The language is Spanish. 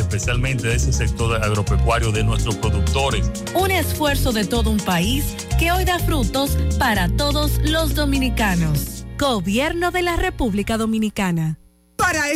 especialmente de ese sector agropecuario, de nuestros productores. Un esfuerzo de todo un país que hoy da frutos para todos los dominicanos. Gobierno de la República Dominicana. Para